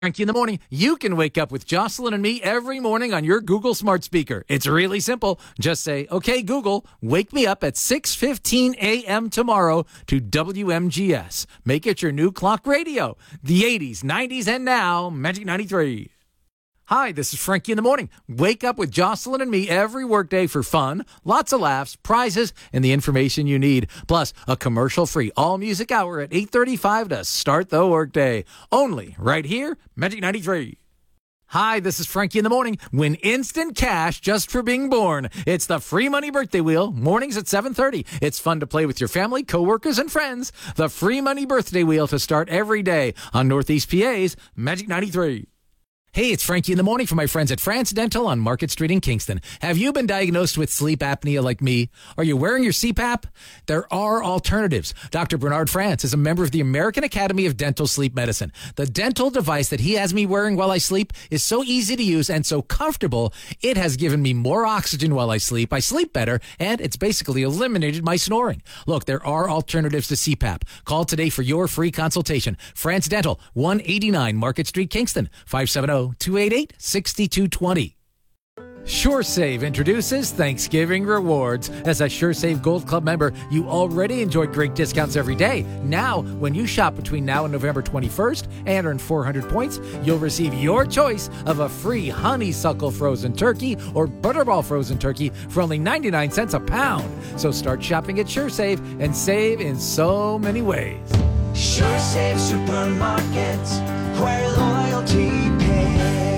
Frankie in the morning. You can wake up with Jocelyn and me every morning on your Google smart speaker. It's really simple. Just say, okay, Google, wake me up at 6:15 a.m. tomorrow to WMGS. Make it your new clock radio. The 80s, 90s, and now, Magic 93. Hi, this is Frankie in the morning. Wake up with Jocelyn and me every workday for fun, lots of laughs, prizes, and the information you need. Plus, a commercial-free all-music hour at 8:35 to start the workday. Only right here, Magic 93. Hi, this is Frankie in the morning. Win instant cash just for being born. It's the Free Money Birthday Wheel, mornings at 7:30. It's fun to play with your family, coworkers, and friends. The Free Money Birthday Wheel to start every day on Northeast PA's Magic 93. Hey, it's Frankie in the morning from my friends at France Dental on Market Street in Kingston. Have you been diagnosed with sleep apnea like me? Are you wearing your CPAP? There are alternatives. Dr. Bernard France is a member of the American Academy of Dental Sleep Medicine. The dental device that he has me wearing while I sleep is so easy to use and so comfortable, it has given me more oxygen while I sleep better, and it's basically eliminated my snoring. Look, there are alternatives to CPAP. Call today for your free consultation. France Dental, 189 Market Street, Kingston, 570-288-6220. SureSave introduces Thanksgiving Rewards. As a SureSave Gold Club member, you already enjoy great discounts every day. Now, when you shop between now and November 21st and earn 400 points, you'll receive your choice of a free honeysuckle frozen turkey or butterball frozen turkey for only 99 cents a pound. So start shopping at SureSave and save in so many ways. SureSave Supermarkets, where loyalty pays.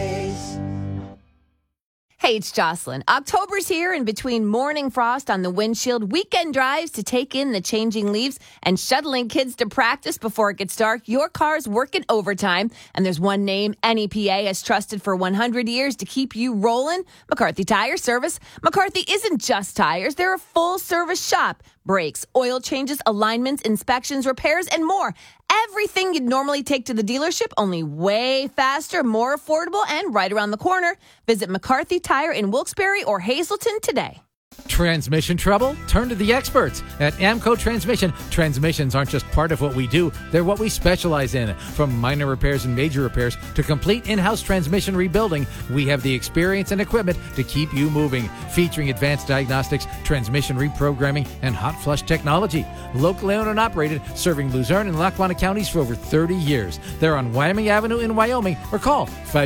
Hey, it's Jocelyn. October's here, and between morning frost on the windshield, weekend drives to take in the changing leaves, and shuttling kids to practice before it gets dark, your car's working overtime. And there's one name NEPA has trusted for 100 years to keep you rolling: McCarthy Tire Service. McCarthy isn't just tires. They're a full-service shop. Brakes, oil changes, alignments, inspections, repairs, and more. Everything you'd normally take to the dealership, only way faster, more affordable, and right around the corner. Visit McCarthy Tire in Wilkes-Barre or Hazleton today. Transmission trouble? Turn to the experts at Amco Transmission. Transmissions aren't just part of what we do, they're what we specialize in. From minor repairs and major repairs to complete in-house transmission rebuilding, we have the experience and equipment to keep you moving. Featuring advanced diagnostics, transmission reprogramming, and hot flush technology. Locally owned and operated, serving Luzerne and Lackawanna counties for over 30 years. They're on Wyoming Avenue in Wyoming, or call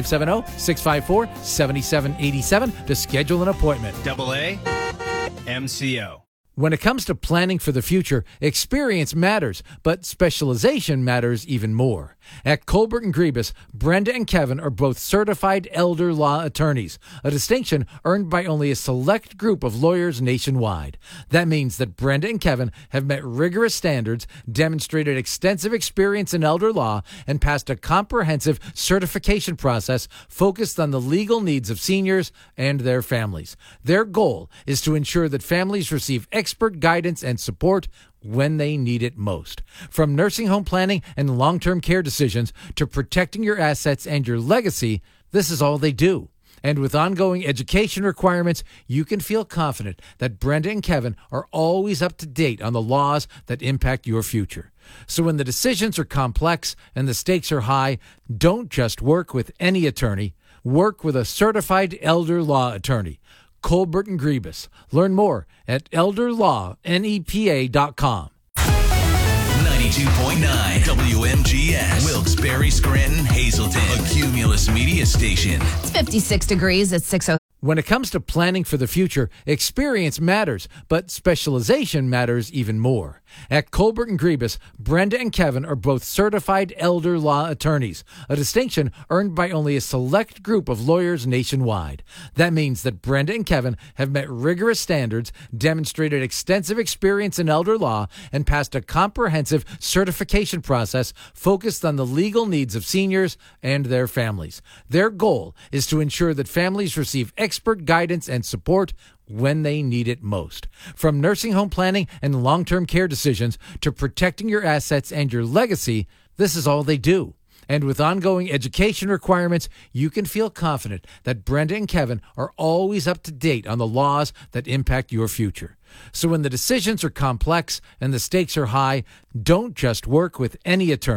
570-654-7787 to schedule an appointment. AA MCO. When it comes to planning for the future, experience matters, but specialization matters even more. At Colbert & Griebus, Brenda and Kevin are both certified elder law attorneys, a distinction earned by only a select group of lawyers nationwide. That means that Brenda and Kevin have met rigorous standards, demonstrated extensive experience in elder law, and passed a comprehensive certification process focused on the legal needs of seniors and their families. Their goal is to ensure that families receive expert guidance and support when they need it most. From nursing home planning and long-term care decisions to protecting your assets and your legacy, this is all they do. And with ongoing education requirements, you can feel confident that Brenda and Kevin are always up to date on the laws that impact your future. So when the decisions are complex and the stakes are high, don't just work with any attorney. Work with a certified elder law attorney. Colbert & Griebus. Learn more at elderlawnepa.com. 92.9 WMGS, Wilkes-Barre, Scranton, Hazleton, a Cumulus Media Station. It's 56 degrees at 6:00. When it comes to planning for the future, experience matters, but specialization matters even more. At Colbert & Griebus, Brenda and Kevin are both certified elder law attorneys, a distinction earned by only a select group of lawyers nationwide. That means that Brenda and Kevin have met rigorous standards, demonstrated extensive experience in elder law, and passed a comprehensive certification process focused on the legal needs of seniors and their families. Their goal is to ensure that families receive expert guidance and support when they need it most. From nursing home planning and long-term care decisions to protecting your assets and your legacy, this is all they do. And with ongoing education requirements, you can feel confident that Brenda and Kevin are always up to date on the laws that impact your future. So when the decisions are complex and the stakes are high, don't just work with any attorney.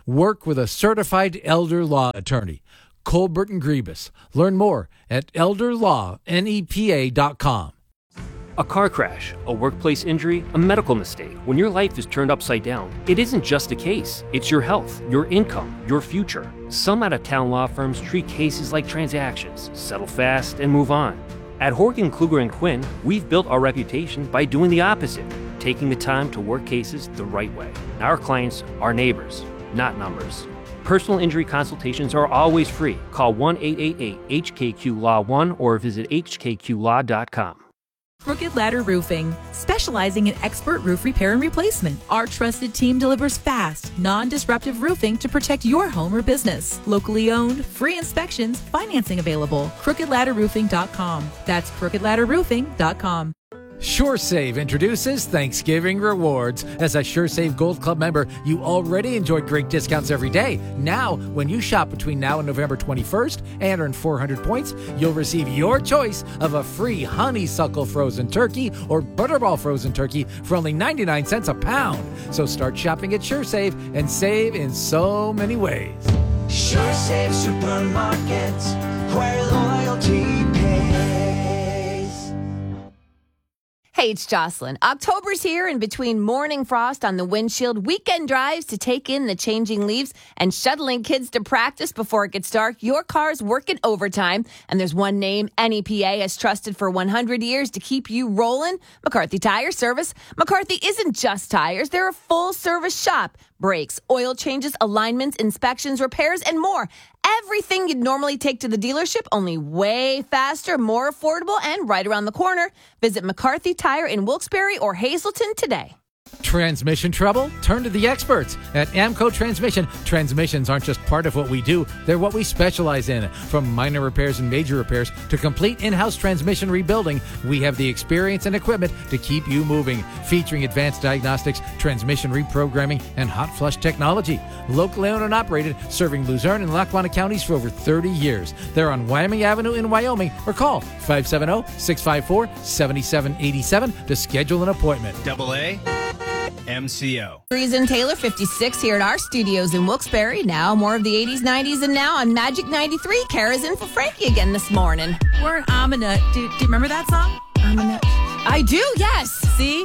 Work with a certified elder law attorney. Colbert and Griebus. Learn more at elderlawnepa.com. A car crash, a workplace injury, a medical mistake. When your life is turned upside down, it isn't just a case. It's your health, your income, your future. Some out-of-town law firms treat cases like transactions, settle fast, and move on. At Horgan, Kluger & Quinn, we've built our reputation by doing the opposite, taking the time to work cases the right way. Our clients are neighbors, not numbers. Personal injury consultations are always free. Call 1-888-HKQ-LAW-1 or visit hkqlaw.com. Crooked Ladder Roofing, specializing in expert roof repair and replacement. Our trusted team delivers fast, non-disruptive roofing to protect your home or business. Locally owned, free inspections, financing available. CrookedLadderRoofing.com. That's CrookedLadderRoofing.com. SureSave introduces Thanksgiving Rewards. As a SureSave Gold Club member, you already enjoy great discounts every day. Now, when you shop between now and November 21st and earn 400 points, you'll receive your choice of a free honeysuckle frozen turkey or butterball frozen turkey for only 99 cents a pound. So start shopping at SureSave and save in so many ways. SureSave Supermarkets, where loyalty pays. Hey, it's Jocelyn. October's here, and between morning frost on the windshield, weekend drives to take in the changing leaves, and shuttling kids to practice before it gets dark, your car's working overtime. And there's one name NEPA has trusted for 100 years to keep you rolling: McCarthy Tire Service. McCarthy isn't just tires. They're a full-service shop. Brakes, oil changes, alignments, inspections, repairs, and more. Everything you'd normally take to the dealership, only way faster, more affordable, and right around the corner. Visit McCarthy Tire in Wilkes-Barre or Hazleton today. Transmission trouble? Turn to the experts at Amco Transmission. Transmissions aren't just part of what we do, they're what we specialize in. From minor repairs and major repairs to complete in-house transmission rebuilding, we have the experience and equipment to keep you moving. Featuring advanced diagnostics, transmission reprogramming, and hot flush technology. Locally owned and operated, serving Luzerne and Lackawanna counties for over 30 years. They're on Wyoming Avenue in Wyoming, or call 570-654-7787 to schedule an appointment. AA MCO. Breeze and Taylor 56 here at our studios in Wilkes-Barre. Now more of the 80s, 90s, and now on Magic 93. Kara's in for Frankie again this morning. We're Aminut. Do you remember that song? Aminut. I do, yes. See?